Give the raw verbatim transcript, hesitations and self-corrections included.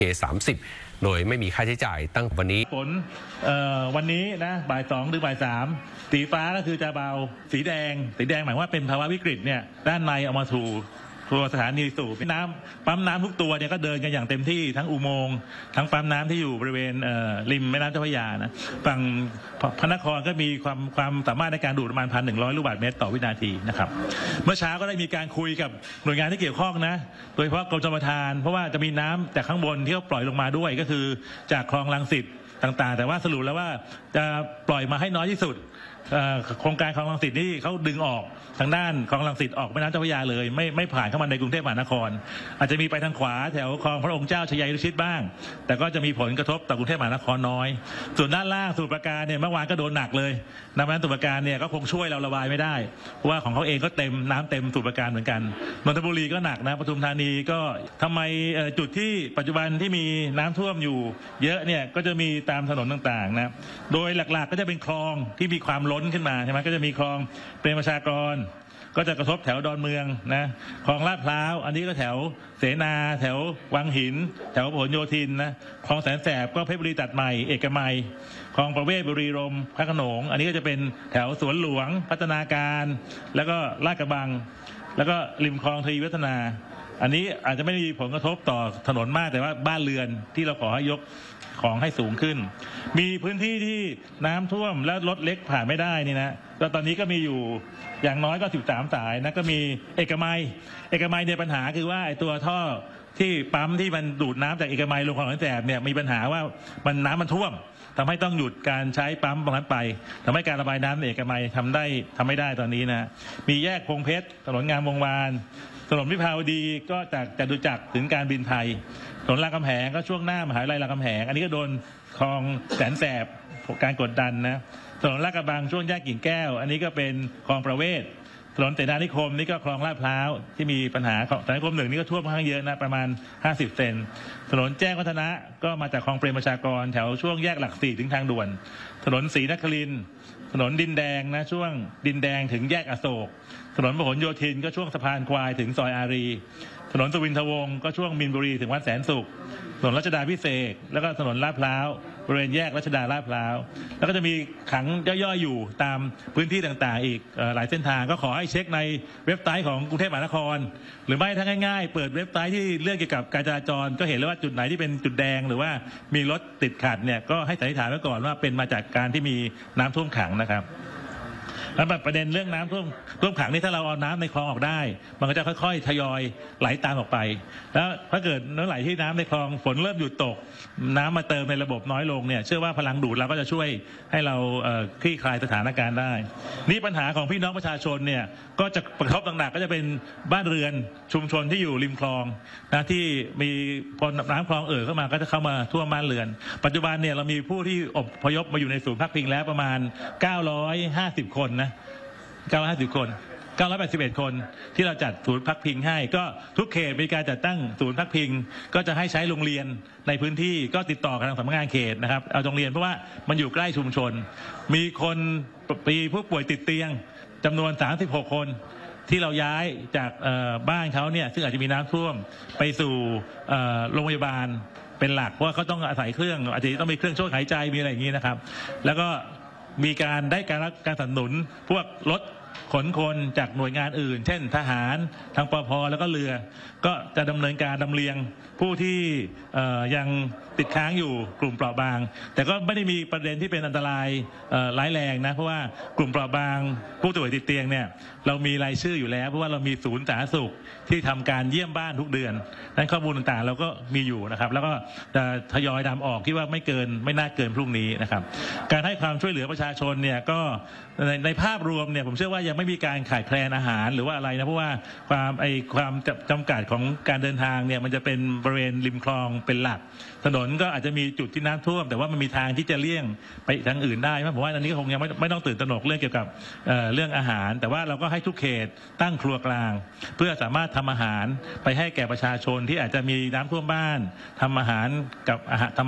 เคสามสิบโดยไม่มีค่าใช้จ่ายตั้งวันนี้ฝนวันนี้นะบ่ายสองถึงบ่ายสามสีฟ้าก็คือจะเบาสีแดงสีแดงหมายว่าเป็นภาวะวิกฤตเนี่ยด้านในเอามาถูตัวสถานีสูบน้ำปั๊มน้ำทุกตัวเนี่ยก็เดินกันอย่างเต็มที่ทั้งอุโมงค์ทั้งปั๊มน้ำที่อยู่บริเวณริมแม่น้ำเจ้าพระยานะฝั่งพระนครก็มีความความสามารถในการดูดประมาณพันหนึ่งร้อยลูกบาศก์เมตรต่อวินาทีนะครับเมื่อเช้าก็ได้มีการคุยกับหน่วยงานที่เกี่ยวข้องนะโดยเฉพาะกรมชลประทานเพราะว่าจะมีน้ำจากข้างบนที่เขาปล่อยลงมาด้วยก็คือจากคลองรังสิตต่างๆแต่ว่าสรุปแล้วว่าจะปล่อยมาให้น้อยที่สุดโครงการคลองรังสิตนี่เขาดึงออกทางด้านคลองรังสิตออกแม่น้ำเจ้าพระยาเลยไม่ไม่ผ่านเข้ามาในกรุงเทพมหานครอาจจะมีไปทางขวาแถวคลองพระองค์เจ้าชยัยรุชิตบ้างแต่ก็จะมีผลกระทบต่อกรุงเทพมหานครน้อยส่วนด้านล่างสมุทรปราการเนี่ยเมื่อวานก็โดนหนักเลยน้ำน้ำสมุทรปราการเนี่ยก็คงช่วยเราระบายไม่ได้เพราะว่าของเขาเองก็เต็มน้ำเต็มสมุทรปราการเหมือนกันนนทบุรีก็หนักนะปทุมธานีก็ทำไมจุดที่ปัจจุบันที่มีน้ำท่วมอยู่เยอะเนี่ยก็จะมีตามถนนต่างๆนะโดยหลักๆก็จะเป็นคลองที่มีความล้นขึ้นมาใช่ไหมก็จะมีคลองเปรมประชากรก็จะกระทบแถวดอนเมืองนะคลองลาดพร้าวอันนี้ก็แถวเสนาแถววังหินแถวพหลโยธินนะคลองแสนแสบก็เพชรบุรีตัดใหม่เอกมัยคลองประเวศบุรีรมย์พระโขนงอันนี้ก็จะเป็นแถวสวนหลวงพัฒนาการแล้วก็ลาดกระบังแล้วก็ริมคลองทวีวัฒนาอันนี้อาจจะไม่มีผลกระทบต่อถนนมากแต่ว่าบ้านเรือนที่เราขอให้ยกของให้สูงขึ้นมีพื้นที่ที่น้ำท่วมแล้วรถเล็กผ่านไม่ได้นี่นะก็ตอนนี้ก็มีอยู่อย่างน้อยก็สิบสามสายนะก็มีเอกมัยเอกมัยเนี่ยปัญหาคือว่าไอ้ตัวท่อที่ปั๊มที่มันดูดน้ำจากเอกมัยลงคลองแสนแสบเนี่ยมีปัญหาว่ามันน้ำมันท่วมทำให้ต้องหยุดการใช้ปั๊มตรงนั้นไปทำให้การระบายน้ำในเอกมัยทำได้ทำไม่ได้ตอนนี้นะมีแยกพงเพชรถนนงามวงวานถนนวิภาวดีก็จากจตุจักรถึงการบินไทยถนนรามคำแหงก็ช่วงหน้ามหาวิทยาลัยรามคำแหงอันนี้ก็โดนคลองแสนแสบการกดดันนะถนนลาดกระบังช่วงแยกกิ่งแก้วอันนี้ก็เป็นคลองประเวศถนนเสนานิคมนี่ก็คลองลาดพร้าวที่มีปัญหาเสนานิคมหนึ่งนี่ก็ท่วมค่อนข้างเยอะนะประมาณห้าสิบเซนถนนแจ้งวัฒนะก็มาจากคลองเปรมประชากรแถวช่วงแยกหลักสี่ถึงทางด่วนถนนศรีนครินทร์ถนนดินแดงนะช่วงดินแดงถึงแยกอโศกถนนพหลโยธินก็ช่วงสะพานควายถึงซอยอารีถนนสุวินทวงศ์ก็ช่วงมีนบุรีถึงวัดแสนสุขถนนรัชดาพิเศษแล้วก็ถนนลาดพร้าวบริเวณแยกรัชดาลาดพร้าวแล้วก็จะมีขังย่อยๆอยู่ตามพื้นที่ต่างๆอีกหลายเส้นทางก็ขอให้เช็คในเว็บไซต์ของกรุงเทพมหานครหรือไม่ถ้าง่ายๆเปิดเว็บไซต์ที่เรื่องเกี่ยวกับการจราจรก็เห็นแล้วว่าจุดไหนที่เป็นจุดแดงหรือว่ามีรถติดขัดเนี่ยก็ให้สันนิษฐานไว้ก่อนว่าเป็นมาจากการที่มีน้ำท่วมขังนะครับแล้วประเด็นเรื่องน้ำท่วมท่วมขังนี่ถ้าเราเอาน้ำในคลองออกได้มันก็จะค่อยๆทยอยไหลตามออกไปแล้วถ้าเกิดน้ำไหลที่น้ำในคลองฝนเริ่มหยุดตกน้ำมาเติมในระบบน้อยลงเนี่ยเชื่อว่าพลังดูดเราก็จะช่วยให้เราคลี่คลายสถานการณ์ได้นี่ปัญหาของพี่น้องประชาชนเนี่ยก็จะกระทบหนักๆก็จะเป็นบ้านเรือนชุมชนที่อยู่ริมคลองนะที่มีพอน้ำคลองเอ่อเข้ามาก็จะเข้ามาท่วมบ้านเรือนปัจจุบันเนี่ยเรามีผู้ที่อพยพมาอยู่ในศูนย์พักพิงแล้วประมาณเก้าร้อยห้าสิบคนนะเก้าร้อยห้าสิบคนเก้าร้อยแปดสิบเอ็ดคนที่เราจัดศูนย์พักพิงให้ก็ทุกเขตมีการจัดตั้งศูนย์พักพิงก็จะให้ใช้โรงเรียนในพื้นที่ก็ติดต่อกับทางสำนักงานเขตนะครับเอาโรงเรียนเพราะว่ามันอยู่ใกล้ชุมชนมีคนปีผู้ป่วยติดเตียงจำนวนสามสิบหกคนที่เราย้ายจากบ้านเขาเนี่ยซึ่งอาจจะมีน้ำท่วมไปสู่โรงพยาบาลเป็นหลักเพราะว่าเขาต้องอาศัยเครื่องอาจจะต้องมีเครื่องช่วยหายใจมีอะไรอย่างนี้นะครับแล้วก็มีการได้การรับการสนับสนุนพวกรถขนคนจากหน่วยงานอื่นเช่นทหารทางปภแล้วก็เรือก็จะดำเนินการดำเลียงผู้ที่ยังติดค้างอยู่กลุ่มเปราะบางแต่ก็ไม่ได้มีประเด็นที่เป็นอันตรายร้ายแรงนะเพราะว่ากลุ่มเปราะบางผู้ป่วยติดเตียงเนี่ยเรามีรายชื่ออยู่แล้วเพราะว่าเรามีศูนย์สาธารณสุขที่ทำการเยี่ยมบ้านทุกเดือนนั้นข้อมูลต่างๆเราก็มีอยู่นะครับแล้วก็จะทยอยนำออกที่ว่าไม่เกินไม่น่าเกินพรุ่งนี้นะครับการให้ความช่วยเหลือประชาชนเนี่ยก็ในในภาพรวมเนี่ยผมเชื่อว่ายังไม่มีการขาดแคลนอาหารหรือว่าอะไรนะเพราะว่าความไอความจำกัดของการเดินทางเนี่ยมันจะเป็นบริเวณริมคลองเป็นหลักถนนก็อาจจะมีจุดที่น้ำท่วมแต่ว่ามันมีทางที่จะเลี่ยงไปทางอื่นได้ผมว่าอันนี้คงยังไม่ไม่ต้องตื่นตระหนกเรื่องเกี่ยวกับ เอ่อ เรื่องอาหารแต่ว่าเราก็ให้ทุกเขตตั้งครัวกลางเพื่อสามารถทำอาหารไปให้แก่ประชาชนที่อาจจะมีน้ำท่วมบ้านทำอาหารกับอาหาร